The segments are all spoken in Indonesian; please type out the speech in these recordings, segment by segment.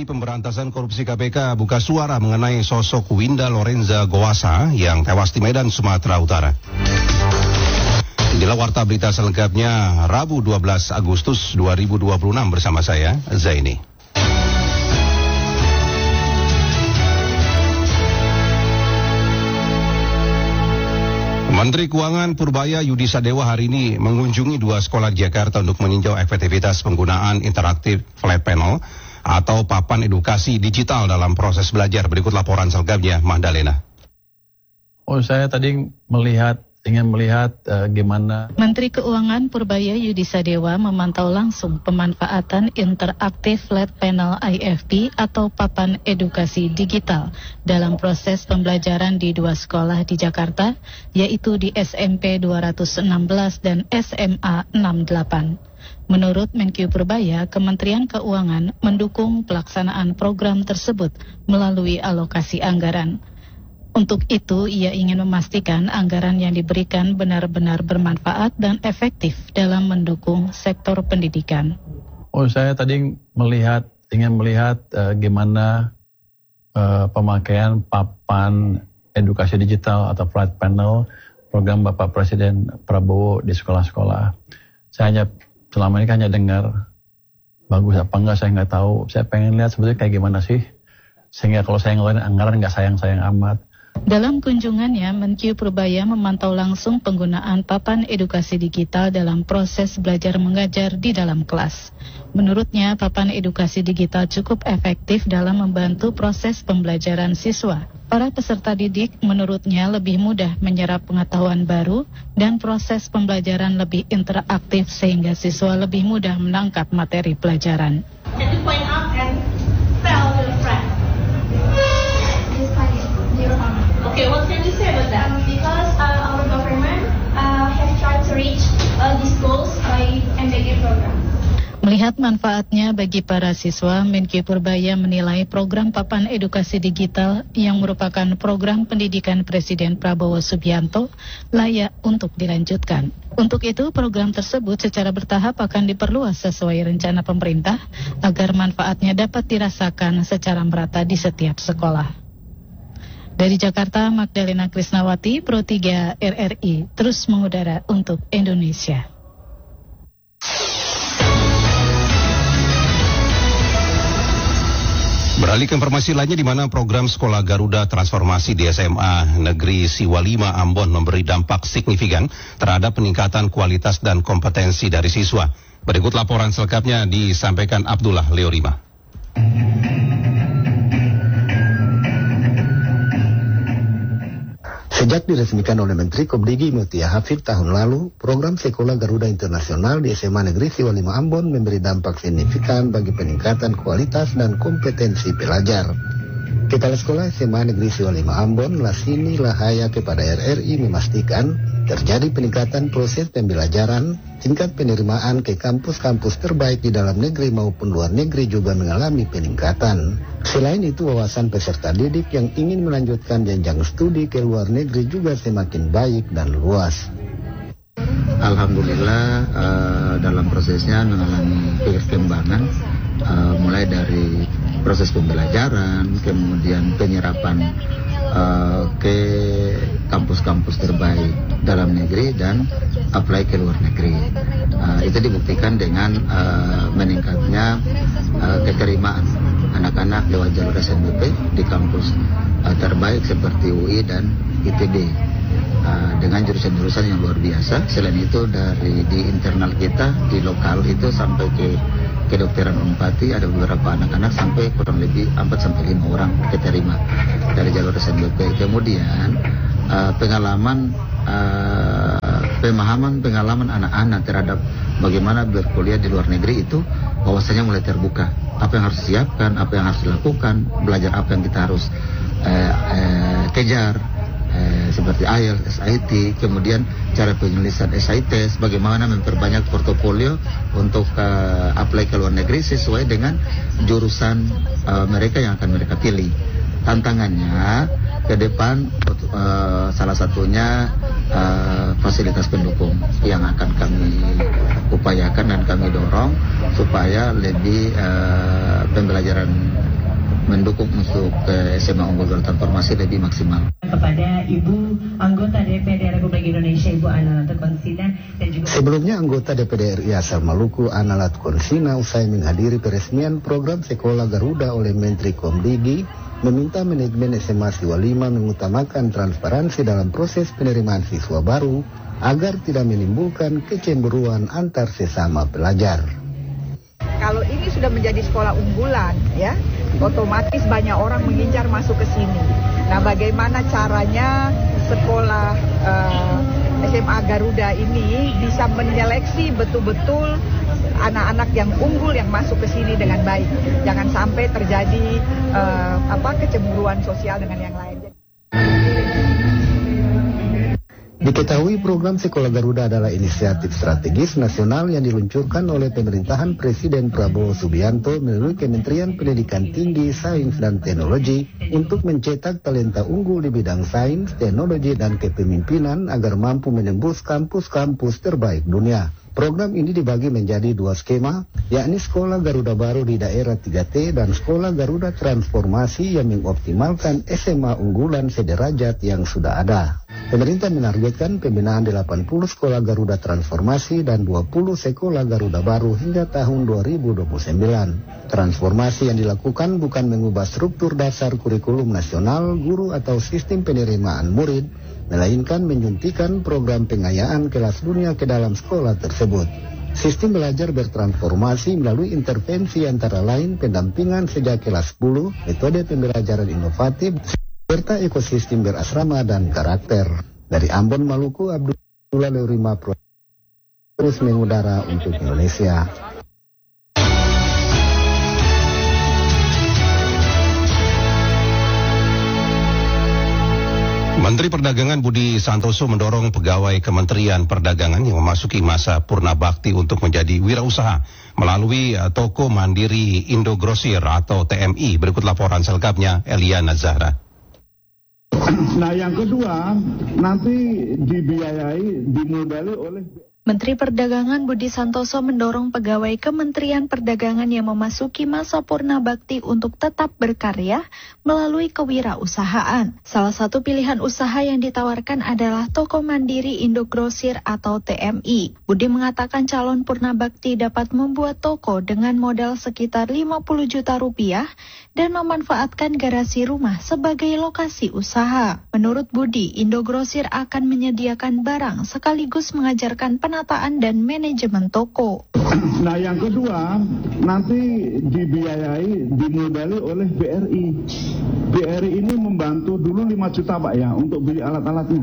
Komisi Pemberantasan Korupsi KPK buka suara mengenai sosok Winda Lorenza Gowasa yang tewas di Medan, Sumatera Utara. Inilah warta berita selengkapnya Rabu 12 Agustus 2026 bersama saya, Zaini. Menteri Keuangan Purbaya Yudi Sadewa hari ini mengunjungi 2 sekolah di Jakarta untuk meninjau efektivitas penggunaan interaktif flat panel atau papan edukasi digital dalam proses belajar. Berikut laporan selengkapnya, Magdalena. Saya tadi ingin melihat gimana. Menteri Keuangan Purbaya Yudi Sadewa memantau langsung pemanfaatan interaktif flat panel IFP atau papan edukasi digital dalam proses pembelajaran di 2 sekolah di Jakarta, yaitu di SMP 216 dan SMA 68. Menurut Menkyu Purbaya, Kementerian Keuangan mendukung pelaksanaan program tersebut melalui alokasi anggaran. Untuk itu, ia ingin memastikan anggaran yang diberikan benar-benar bermanfaat dan efektif dalam mendukung sektor pendidikan. Saya tadi ingin melihat gimana pemakaian papan edukasi digital atau flat panel program Bapak Presiden Prabowo di sekolah-sekolah. Saya selama ini hanya dengar, bagus apa enggak saya nggak tahu. Saya pengen lihat sebetulnya kayak gimana sih, sehingga kalau saya ngeluarin anggaran nggak sayang-sayang amat. Dalam kunjungannya, Menkyu Purbaya memantau langsung penggunaan papan edukasi digital dalam proses belajar mengajar di dalam kelas. Menurutnya, papan edukasi digital cukup efektif dalam membantu proses pembelajaran siswa. Para peserta didik menurutnya lebih mudah menyerap pengetahuan baru dan proses pembelajaran lebih interaktif sehingga siswa lebih mudah menangkap materi pelajaran. Okay, what can you say about that? Because our government has tried to reach these goals by MBG program. Melihat manfaatnya bagi para siswa, Menkyu Purbaya menilai program papan edukasi digital yang merupakan program pendidikan Presiden Prabowo Subianto layak untuk dilanjutkan. Untuk itu, program tersebut secara bertahap akan diperluas sesuai rencana pemerintah agar manfaatnya dapat dirasakan secara merata di setiap sekolah. Dari Jakarta, Magdalena Krisnawati, Pro 3 RRI, terus mengudara untuk Indonesia. Beralih ke informasi lainnya, di mana program Sekolah Garuda Transformasi di SMA Negeri Siwa 5 Ambon memberi dampak signifikan terhadap peningkatan kualitas dan kompetensi dari siswa. Berikut laporan selengkapnya disampaikan Abdullah Leorima. Sejak diresmikan oleh Menteri Kobdigi Mutia Hafid tahun lalu, program Sekolah Garuda Internasional di SMA Negeri Siwa 5 Ambon memberi dampak signifikan bagi peningkatan kualitas dan kompetensi pelajar. Kepala Sekolah SMA Negeri Siwa 5 Ambon, Lasini Lahaya kepada RRI memastikan terjadi peningkatan proses pembelajaran, tingkat penerimaan ke kampus-kampus terbaik di dalam negeri maupun luar negeri juga mengalami peningkatan. Selain itu, wawasan peserta didik yang ingin melanjutkan jenjang studi ke luar negeri juga semakin baik dan luas. Alhamdulillah dalam prosesnya mengalami perkembangan mulai dari proses pembelajaran, kemudian penyerapan ke kampus-kampus terbaik dalam negeri dan apply ke luar negeri. Itu dibuktikan dengan meningkatnya keterimaan anak-anak lewat jalur SNBP di kampus terbaik seperti UI dan ITB. Dengan jurusan-jurusan yang luar biasa. Selain itu dari di internal kita di lokal itu sampai ke kedokteran Unpati ada beberapa anak-anak sampai kurang lebih 4-5 orang keterima dari jalur SNBP. Kemudian pengalaman anak-anak terhadap bagaimana berkuliah di luar negeri itu bahwasanya mulai terbuka. Apa yang harus disiapkan, apa yang harus dilakukan, belajar apa yang kita harus kejar. Seperti IELTS, SIT, kemudian cara penulisan SIT, bagaimana memperbanyak portofolio untuk apply ke luar negeri sesuai dengan jurusan mereka yang akan mereka pilih. Tantangannya ke depan salah satunya fasilitas pendukung yang akan kami upayakan dan kami dorong supaya lebih pembelajaran mendukung untuk SMA Unggul Garuda Transformasi lebih maksimal. Kepada Ibu anggota DPD Republik Indonesia Ibu Ana Latkonsina dan juga sebelumnya anggota DPD RI asal Maluku Ana Latkonsina usai menghadiri peresmian program Sekolah Garuda oleh Menteri Komdigi meminta manajemen SMA Siwa 5 mengutamakan transparansi dalam proses penerimaan siswa baru agar tidak menimbulkan kecemburuan antar sesama pelajar. Kalau ini sudah menjadi sekolah unggulan, ya, otomatis banyak orang mengincar masuk ke sini. Nah, bagaimana caranya sekolah SMA Garuda ini bisa menyeleksi betul-betul anak-anak yang unggul yang masuk ke sini dengan baik. Jangan sampai terjadi kecemburuan sosial dengan yang lain. Diketahui program Sekolah Garuda adalah inisiatif strategis nasional yang diluncurkan oleh pemerintahan Presiden Prabowo Subianto melalui Kementerian Pendidikan Tinggi, Sains, dan Teknologi untuk mencetak talenta unggul di bidang sains, teknologi, dan kepemimpinan agar mampu menembus kampus-kampus terbaik dunia. Program ini dibagi menjadi 2 skema, yakni Sekolah Garuda Baru di daerah 3T dan Sekolah Garuda Transformasi yang mengoptimalkan SMA unggulan sederajat yang sudah ada. Pemerintah menargetkan pembinaan 80 Sekolah Garuda Transformasi dan 20 Sekolah Garuda Baru hingga tahun 2029. Transformasi yang dilakukan bukan mengubah struktur dasar kurikulum nasional, guru atau sistem penerimaan murid, melainkan menyuntikkan program pengayaan kelas dunia ke dalam sekolah tersebut. Sistem belajar bertransformasi melalui intervensi antara lain pendampingan sejak kelas 10, metode pembelajaran inovatif, serta ekosistem berasrama dan karakter. Dari Ambon, Maluku, Abdullah Leurima terus mengudara untuk Indonesia. Menteri Perdagangan Budi Santoso mendorong pegawai Kementerian Perdagangan yang memasuki masa purna bakti untuk menjadi wirausaha melalui toko mandiri Indogrosir atau TMI. Berikut laporan selengkapnya Eliana Zahra. Nah, yang kedua, nanti dibiayai, dimodali oleh Menteri Perdagangan Budi Santoso mendorong pegawai Kementerian Perdagangan yang memasuki masa purna bakti untuk tetap berkarya melalui kewirausahaan. Salah satu pilihan usaha yang ditawarkan adalah toko mandiri Indogrosir atau TMI. Budi mengatakan calon purna bakti dapat membuat toko dengan modal sekitar 50 juta rupiah dan memanfaatkan garasi rumah sebagai lokasi usaha. Menurut Budi, Indogrosir akan menyediakan barang sekaligus mengajarkan penataan dan manajemen toko. Nah, yang kedua, nanti dibiayai, dimodali oleh BRI. BRI ini membantu dulu 5 juta Pak ya untuk beli alat-alatnya.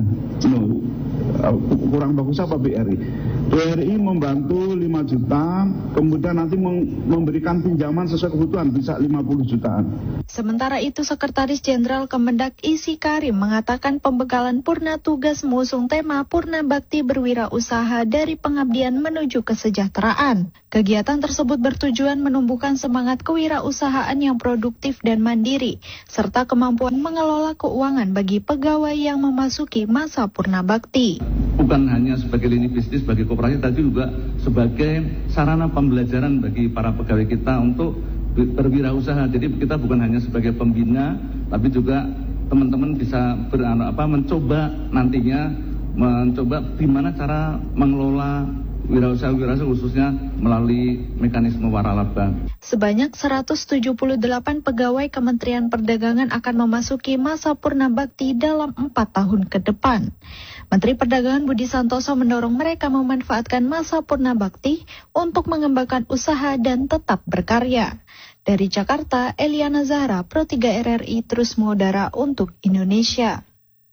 Kurang bagus apa BRI? BRI membantu 5 juta, kemudian nanti memberikan pinjaman sesuai kebutuhan, bisa 50 jutaan. Sementara itu, Sekretaris Jenderal Kemendak Isi Karim mengatakan pembekalan purna tugas mengusung tema Purna Bakti Berwirausaha dari Pengabdian Menuju Kesejahteraan. Kegiatan tersebut bertujuan menumbuhkan semangat kewirausahaan yang produktif dan mandiri, serta kemampuan mengelola keuangan bagi pegawai yang memasuki masa purna bakti. Bukan hanya sebagai lini bisnis bagi koperasi, tapi juga sebagai sarana pembelajaran bagi para pegawai kita untuk berwirausaha. Jadi kita bukan hanya sebagai pembina, tapi juga teman-teman bisa mencoba nantinya gimana cara mengelola wirausaha khususnya melalui mekanisme waralaba. Sebanyak 178 pegawai Kementerian Perdagangan akan memasuki masa purna bakti dalam 4 tahun ke depan. Menteri Perdagangan Budi Santoso mendorong mereka memanfaatkan masa purna bakti untuk mengembangkan usaha dan tetap berkarya. Dari Jakarta, Eliana Zahra, Pro 3 RRI terus mengudara untuk Indonesia.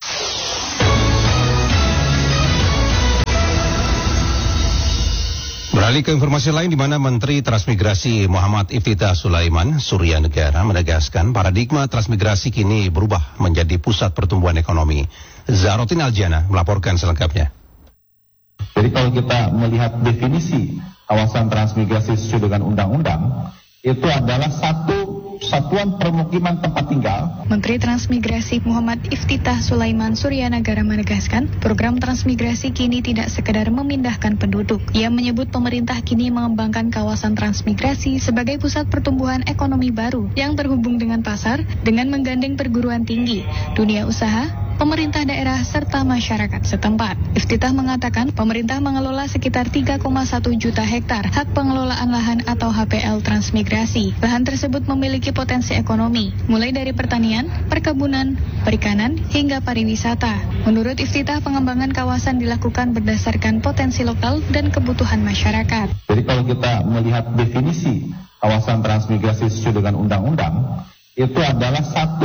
Beralih ke informasi lain, di mana Menteri Transmigrasi Muhammad Iftithah Sulaiman Surya Negara menegaskan paradigma transmigrasi kini berubah menjadi pusat pertumbuhan ekonomi. Zarotin Aljana melaporkan selengkapnya. Jadi kalau kita melihat definisi kawasan transmigrasi sesuai dengan undang-undang, itu adalah satu satuan permukiman tempat tinggal. Menteri Transmigrasi Muhammad Iftitah Sulaiman Suryanagara menegaskan, program transmigrasi kini tidak sekedar memindahkan penduduk. Ia menyebut pemerintah kini mengembangkan kawasan transmigrasi sebagai pusat pertumbuhan ekonomi baru yang terhubung dengan pasar dengan menggandeng perguruan tinggi, dunia usaha, pemerintah daerah, serta masyarakat setempat. Iftitah mengatakan pemerintah mengelola sekitar 3,1 juta hektar hak pengelolaan lahan atau HPL transmigrasi. Lahan tersebut memiliki potensi ekonomi, mulai dari pertanian, perkebunan, perikanan, hingga pariwisata. Menurut Iftitah, pengembangan kawasan dilakukan berdasarkan potensi lokal dan kebutuhan masyarakat. Jadi kalau kita melihat definisi kawasan transmigrasi sesuai dengan undang-undang, itu adalah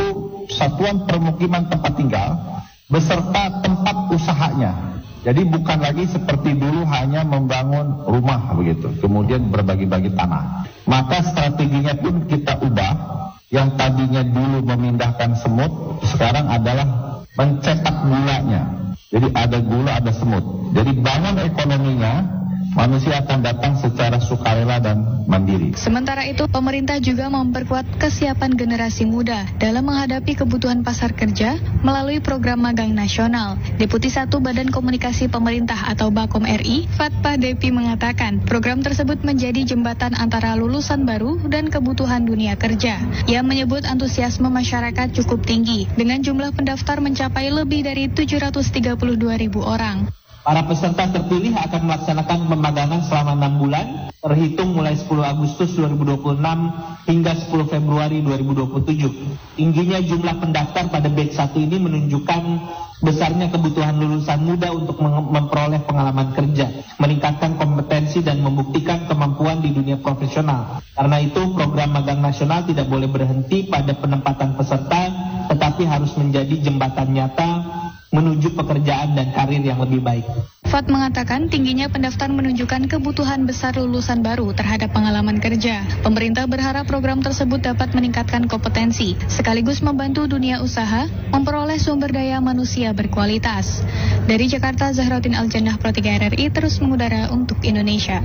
satuan permukiman tempat tinggal beserta tempat usahanya. Jadi bukan lagi seperti dulu hanya membangun rumah begitu, kemudian berbagi-bagi tanah. Maka strateginya pun kita ubah, yang tadinya dulu memindahkan semut, sekarang adalah mencetak gulanya. Jadi ada gula, ada semut. Jadi bangun ekonominya, manusia akan datang secara sukarela dan mandiri. Sementara itu, pemerintah juga memperkuat kesiapan generasi muda dalam menghadapi kebutuhan pasar kerja melalui program magang nasional. Deputi 1 Badan Komunikasi Pemerintah atau Bakom RI, Fatpa Depi mengatakan, program tersebut menjadi jembatan antara lulusan baru dan kebutuhan dunia kerja. Ia menyebut antusiasme masyarakat cukup tinggi, dengan jumlah pendaftar mencapai lebih dari 732.000 orang. Para peserta terpilih akan melaksanakan pemagangan selama 6 bulan, terhitung mulai 10 Agustus 2026 hingga 10 Februari 2027. Tingginya jumlah pendaftar pada batch 1 ini menunjukkan besarnya kebutuhan lulusan muda untuk memperoleh pengalaman kerja, meningkatkan kompetensi dan membuktikan kemampuan di dunia profesional. Karena itu, program magang nasional tidak boleh berhenti pada penempatan peserta, tetapi harus menjadi jembatan nyata menuju pekerjaan dan karir yang lebih baik. Fat mengatakan tingginya pendaftar menunjukkan kebutuhan besar lulusan baru terhadap pengalaman kerja. Pemerintah berharap program tersebut dapat meningkatkan kompetensi, sekaligus membantu dunia usaha memperoleh sumber daya manusia berkualitas. Dari Jakarta, Zahrotin Aljannah, Pro 3 RRI terus mengudara untuk Indonesia.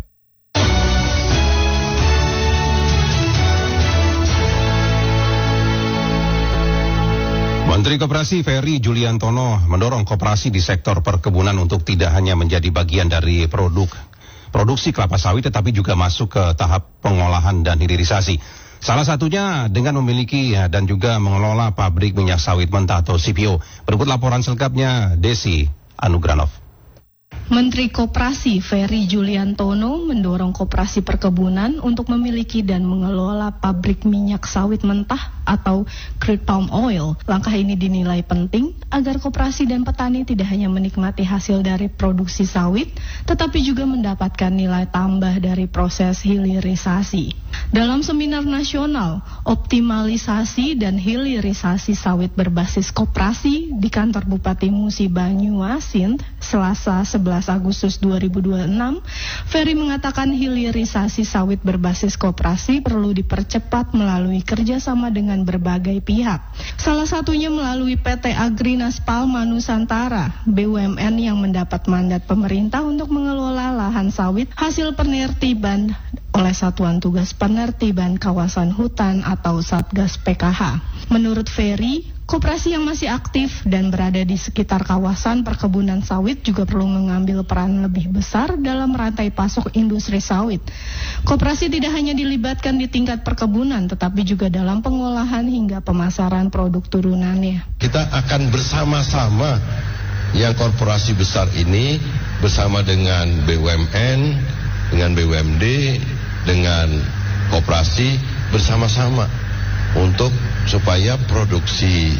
Menteri Koperasi Ferry Juliantono mendorong koperasi di sektor perkebunan untuk tidak hanya menjadi bagian dari produksi kelapa sawit, tetapi juga masuk ke tahap pengolahan dan hilirisasi. Salah satunya dengan memiliki dan juga mengelola pabrik minyak sawit mentah atau CPO. Berikut laporan selengkapnya Desi Anugranov. Menteri Koperasi Ferry Juliantono mendorong koperasi perkebunan untuk memiliki dan mengelola pabrik minyak sawit mentah atau crude palm oil. Langkah ini dinilai penting agar koperasi dan petani tidak hanya menikmati hasil dari produksi sawit, tetapi juga mendapatkan nilai tambah dari proses hilirisasi. Dalam seminar nasional optimalisasi dan hilirisasi sawit berbasis koperasi di kantor Bupati Musi Banyuasin, Selasa 11 Agustus 2026, Ferry mengatakan hilirisasi sawit berbasis koperasi perlu dipercepat melalui kerjasama dengan berbagai pihak. Salah satunya melalui PT Agrinas Palma Nusantara, BUMN yang mendapat mandat pemerintah untuk mengelola lahan sawit hasil penertiban oleh Satuan Tugas Penertiban Kawasan Hutan atau Satgas PKH. Menurut Ferry, koperasi yang masih aktif dan berada di sekitar kawasan perkebunan sawit juga perlu mengambil peran lebih besar dalam rantai pasok industri sawit. Koperasi tidak hanya dilibatkan di tingkat perkebunan, tetapi juga dalam pengolahan hingga pemasaran produk turunannya. Kita akan bersama-sama yang korporasi besar ini bersama dengan BUMN, dengan BUMD, dengan koperasi bersama-sama untuk supaya produksi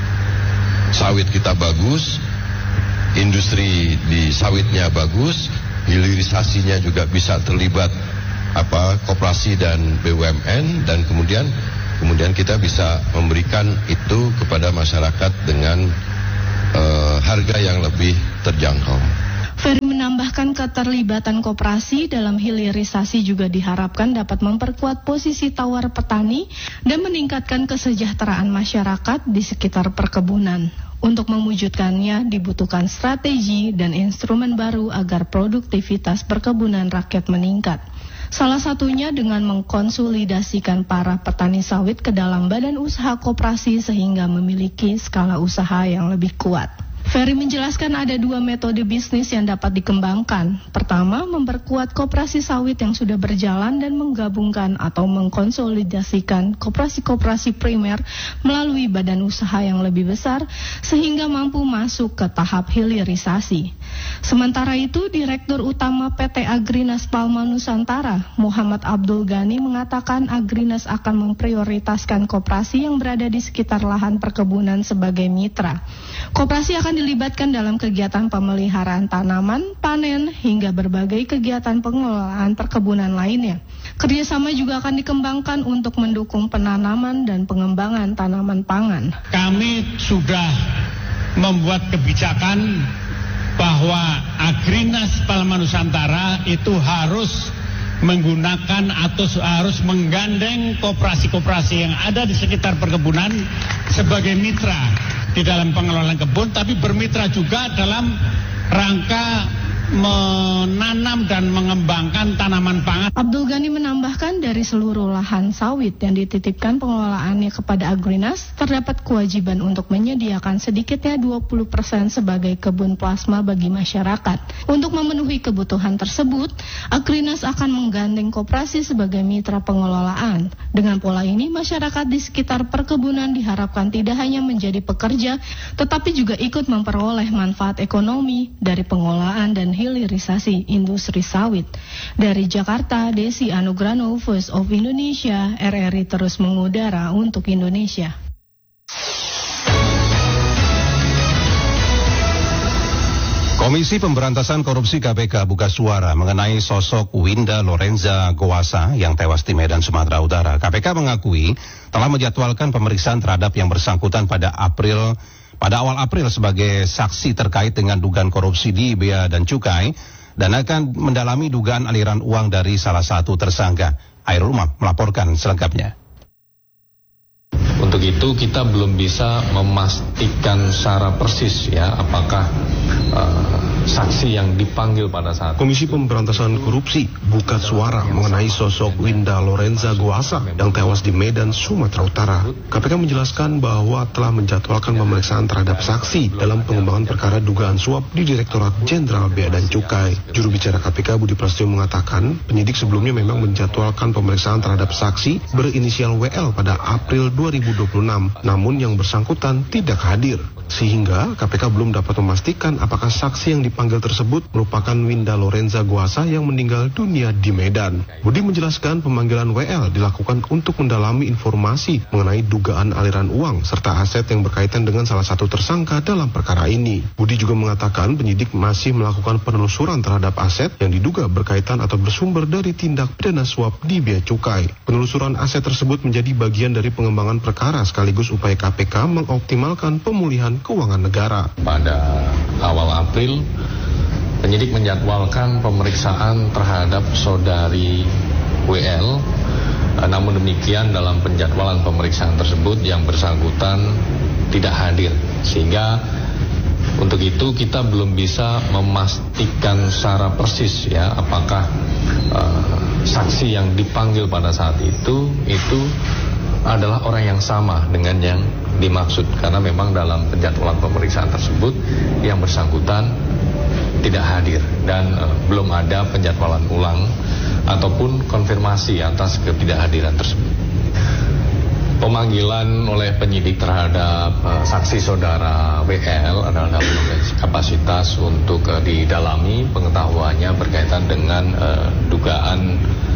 sawit kita bagus, industri di sawitnya bagus, hilirisasinya juga bisa terlibat koperasi dan BUMN, dan kemudian kita bisa memberikan itu kepada masyarakat dengan harga yang lebih terjangkau. Ferry menambahkan keterlibatan koperasi dalam hilirisasi juga diharapkan dapat memperkuat posisi tawar petani dan meningkatkan kesejahteraan masyarakat di sekitar perkebunan. Untuk mewujudkannya dibutuhkan strategi dan instrumen baru agar produktivitas perkebunan rakyat meningkat. Salah satunya dengan mengkonsolidasikan para petani sawit ke dalam badan usaha koperasi sehingga memiliki skala usaha yang lebih kuat. Ferry menjelaskan ada 2 metode bisnis yang dapat dikembangkan. Pertama, memperkuat koperasi sawit yang sudah berjalan dan menggabungkan atau mengkonsolidasikan koperasi-koperasi primer melalui badan usaha yang lebih besar sehingga mampu masuk ke tahap hilirisasi. Sementara itu, Direktur Utama PT Agrinas Palma Nusantara, Muhammad Abdul Ghani mengatakan Agrinas akan memprioritaskan koperasi yang berada di sekitar lahan perkebunan sebagai mitra. Koperasi akan dilibatkan dalam kegiatan pemeliharaan tanaman, panen, hingga berbagai kegiatan pengelolaan perkebunan lainnya. Kerjasama juga akan dikembangkan untuk mendukung penanaman dan pengembangan tanaman pangan. Kami sudah membuat kebijakan bahwa Agrinas Palma Nusantara itu harus menggunakan atau harus menggandeng koperasi-koperasi yang ada di sekitar perkebunan sebagai mitra di dalam pengelolaan kebun, tapi bermitra juga dalam rangka menanam dan mengembangkan tanaman pangan. Abdul Ghani menambahkan dari seluruh lahan sawit yang dititipkan pengelolaannya kepada Agrinas, terdapat kewajiban untuk menyediakan sedikitnya 20% sebagai kebun plasma bagi masyarakat. Untuk memenuhi kebutuhan tersebut, Agrinas akan menggandeng koperasi sebagai mitra pengelolaan. Dengan pola ini, masyarakat di sekitar perkebunan diharapkan tidak hanya menjadi pekerja, tetapi juga ikut memperoleh manfaat ekonomi dari pengelolaan dan hilirisasi industri sawit. Dari Jakarta, Desi Anugrano, Voice of Indonesia, RRI terus mengudara untuk Indonesia. Komisi Pemberantasan Korupsi KPK buka suara mengenai sosok Winda Lorenza Goasa yang tewas di Medan, Sumatera Utara. KPK mengakui telah menjadwalkan pemeriksaan terhadap yang bersangkutan pada awal April sebagai saksi terkait dengan dugaan korupsi di Bea dan Cukai dan akan mendalami dugaan aliran uang dari salah satu tersangka. Airul Umam melaporkan selengkapnya. Untuk itu kita belum bisa memastikan secara persis ya apakah saksi yang dipanggil pada saat Komisi Pemberantasan Korupsi buka suara mengenai sosok Winda Lorenza Goasa yang tewas di Medan, Sumatera Utara. KPK menjelaskan bahwa telah menjadwalkan pemeriksaan terhadap saksi dalam pengembangan perkara dugaan suap di Direktorat Jenderal Bea dan Cukai. Juru bicara KPK Budi Prasetyo mengatakan penyidik sebelumnya memang menjadwalkan pemeriksaan terhadap saksi berinisial WL pada April 2026, namun yang bersangkutan tidak hadir. Sehingga KPK belum dapat memastikan apakah saksi yang dipanggil tersebut merupakan Winda Lorenza Goasa yang meninggal dunia di Medan. Budi menjelaskan pemanggilan WL dilakukan untuk mendalami informasi mengenai dugaan aliran uang serta aset yang berkaitan dengan salah satu tersangka dalam perkara ini. Budi juga mengatakan penyidik masih melakukan penelusuran terhadap aset yang diduga berkaitan atau bersumber dari tindak pidana suap di Bea Cukai. Penelusuran aset tersebut menjadi bagian dari pengembangan perkara sekaligus upaya KPK mengoptimalkan pemulihan keuangan negara. Pada awal April, penyidik menjadwalkan pemeriksaan terhadap saudari WL. Namun demikian dalam penjadwalan pemeriksaan tersebut yang bersangkutan tidak hadir. Sehingga untuk itu kita belum bisa memastikan secara persis ya apakah saksi yang dipanggil pada saat itu adalah orang yang sama dengan yang dimaksud, karena memang dalam penjadwalan pemeriksaan tersebut yang bersangkutan tidak hadir dan belum ada penjadwalan ulang ataupun konfirmasi atas ketidakhadiran tersebut. Pemanggilan oleh penyidik terhadap saksi saudara WL adalah dalam kapasitas untuk didalami pengetahuannya berkaitan dengan dugaan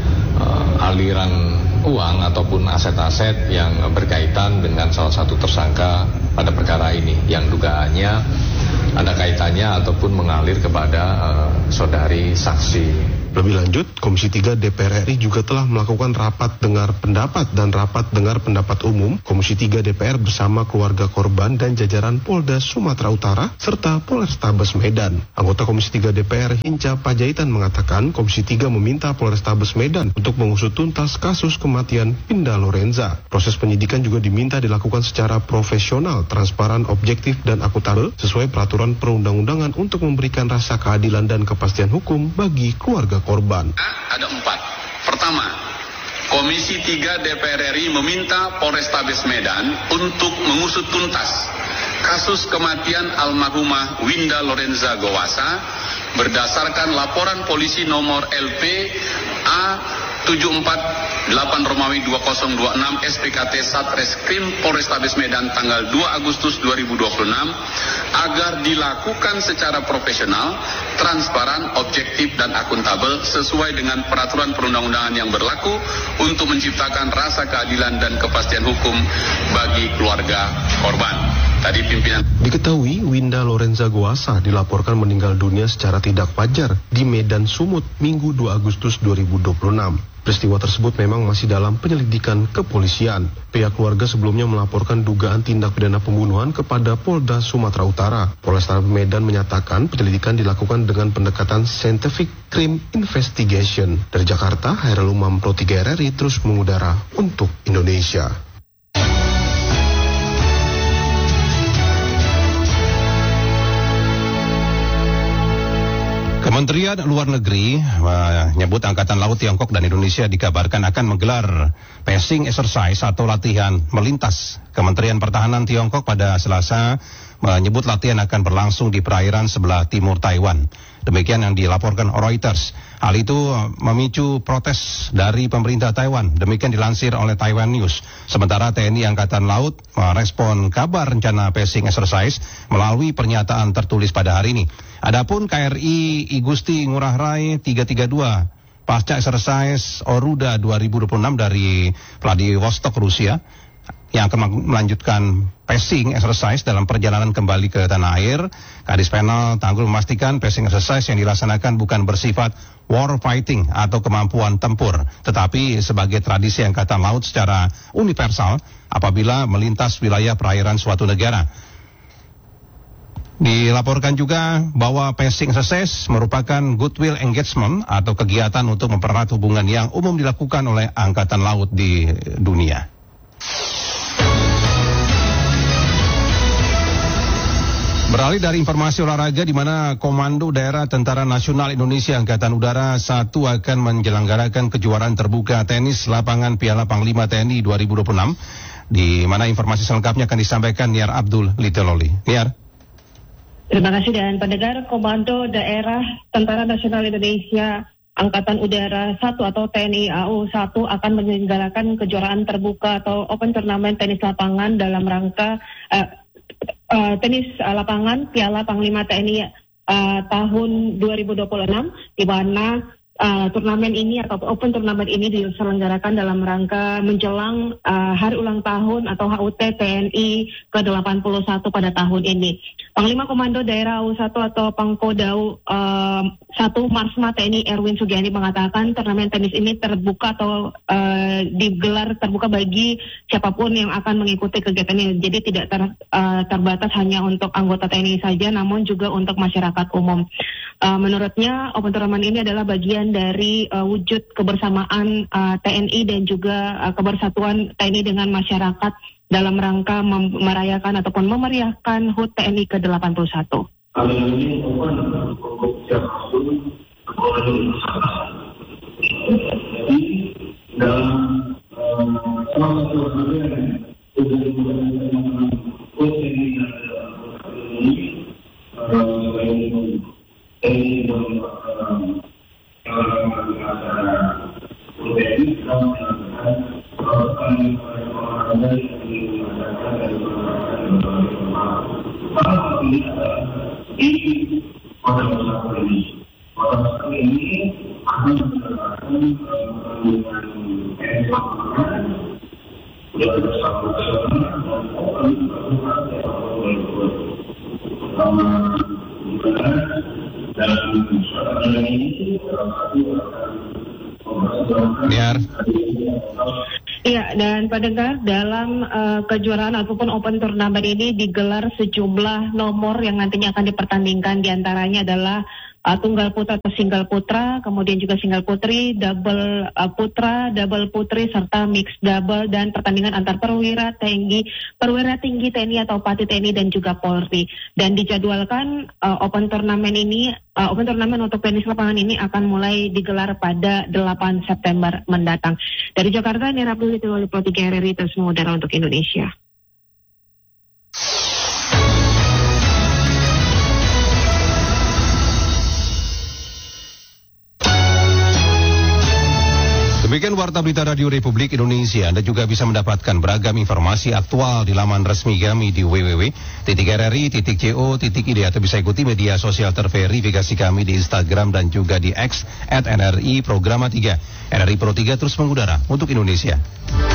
aliran uang ataupun aset-aset yang berkaitan dengan salah satu tersangka pada perkara ini yang dugaannya ada kaitannya ataupun mengalir kepada saudari saksi. Lebih lanjut, Komisi 3 DPR RI juga telah melakukan rapat dengar pendapat dan rapat dengar pendapat umum Komisi 3 DPR bersama keluarga korban dan jajaran Polda Sumatera Utara serta Polrestabes Medan. Anggota Komisi 3 DPR Hinca Panjaitan mengatakan Komisi 3 meminta Polrestabes Medan untuk mengusut tuntas kasus kematian Winda Lorenza. Proses penyidikan juga diminta dilakukan secara profesional, transparan, objektif, dan akuntabel sesuai peraturan perundang-undangan untuk memberikan rasa keadilan dan kepastian hukum bagi keluarga korban. Ada 4 Pertama, Komisi 3 DPR RI meminta Polrestabes Medan untuk mengusut tuntas kasus kematian almarhumah Winda Lorenza Gowasa berdasarkan laporan polisi nomor LP A748-2026 SPKT Satreskrim Polrestabes Medan tanggal 2 Agustus 2026 agar dilakukan secara profesional, transparan, objektif, dan akuntabel sesuai dengan peraturan perundang-undangan yang berlaku untuk menciptakan rasa keadilan dan kepastian hukum bagi keluarga korban. Tadi pimpinan. Diketahui Winda Lorenza Gowasa dilaporkan meninggal dunia secara tidak wajar di Medan Sumut Minggu 2 Agustus 2026. Peristiwa tersebut memang masih dalam penyelidikan kepolisian. Pihak keluarga sebelumnya melaporkan dugaan tindak pidana pembunuhan kepada Polda Sumatera Utara. Polrestabes Medan menyatakan penyelidikan dilakukan dengan pendekatan Scientific Crime Investigation. Dari Jakarta, Hairul Umam Pro 3 RRI terus mengudara untuk Indonesia. Kementerian Luar Negeri menyebut Angkatan Laut Tiongkok dan Indonesia dikabarkan akan menggelar passing exercise atau latihan melintas. Kementerian Pertahanan Tiongkok pada Selasa menyebut latihan akan berlangsung di perairan sebelah timur Taiwan. Demikian yang dilaporkan Reuters. Hal itu memicu protes dari pemerintah Taiwan. Demikian dilansir oleh Taiwan News. Sementara TNI Angkatan Laut merespon kabar rencana passing exercise melalui pernyataan tertulis pada hari ini. Adapun KRI Igusti Ngurah Rai 332 pasca exercise Oruda 2026 dari Vladivostok, Rusia, yang akan melanjutkan passing exercise dalam perjalanan kembali ke tanah air. Kadis Penal Tanggul memastikan passing exercise yang dilaksanakan bukan bersifat war fighting atau kemampuan tempur, tetapi sebagai tradisi Angkatan Laut secara universal apabila melintas wilayah perairan suatu negara. Dilaporkan juga bahwa passing exercise merupakan goodwill engagement atau kegiatan untuk mempererat hubungan yang umum dilakukan oleh Angkatan Laut di dunia. Beralih dari informasi olahraga, di mana Komando Daerah Tentara Nasional Indonesia Angkatan Udara 1 akan menyelenggarakan kejuaraan terbuka tenis lapangan Piala Panglima TNI 2026, di mana informasi selengkapnya akan disampaikan Niar Abdul Liteloli. Niar. Terima kasih, dan pendengar, Komando Daerah Tentara Nasional Indonesia Angkatan Udara 1 atau TNI AU 1 akan menyelenggarakan kejuaraan terbuka atau open turnamen tenis lapangan dalam rangka tenis lapangan Piala Panglima TNI tahun 2026, di mana turnamen ini atau open turnamen ini diselenggarakan dalam rangka menjelang hari ulang tahun atau HUT TNI ke-81 pada tahun ini. Panglima Komando Daerah AU 1 atau Pangkodau 1 Marsma TNI Erwin Sugiani mengatakan turnamen tenis ini terbuka atau digelar terbuka bagi siapapun yang akan mengikuti kegiatannya. Jadi tidak terbatas hanya untuk anggota TNI saja, namun juga untuk masyarakat umum. Menurutnya open turnamen ini adalah bagian dari wujud kebersamaan TNI dan juga kebersatuan TNI dengan masyarakat dalam rangka merayakan ataupun memeriahkan HUT TNI ke-81. Kali ini untuk siapapun jadi dalam salah satu bagian HUT TNI Iya, dan pendengar, dalam kejuaraan ataupun open turnamen ini digelar sejumlah nomor yang nantinya akan dipertandingkan. Di antaranya adalah tunggal putra atau single putra, kemudian juga single putri, double putra, double putri, serta mixed double, dan pertandingan antar perwira tinggi TNI atau Pati TNI dan juga Polri. Dan dijadwalkan open turnamen untuk tenis lapangan ini akan mulai digelar pada 8 September mendatang. Dari Jakarta, Nira Abdul Pro 3 RRI terus mengudara untuk Indonesia. Demikian Warta Berita Radio Republik Indonesia. Anda juga bisa mendapatkan beragam informasi aktual di laman resmi kami di www.rri.co.id atau bisa ikuti media sosial terverifikasi kami di Instagram dan juga di X @NRI Programa 3. NRI Pro 3 terus mengudara untuk Indonesia.